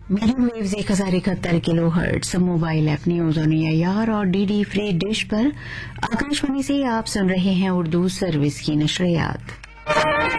Medium waves 1071 mobile app news on AIR और DD free dish पर आकाशवाणी से आप सुन रहे हैं उर्दू सर्विस की नशरियात।